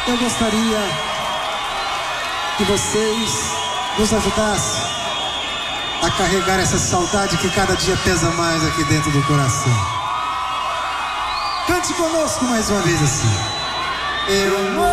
eu gostaria que vocês nos ajudassem a carregar essa saudade que cada dia pesa mais aqui dentro do coração. Cante conosco mais uma vez assim. Eu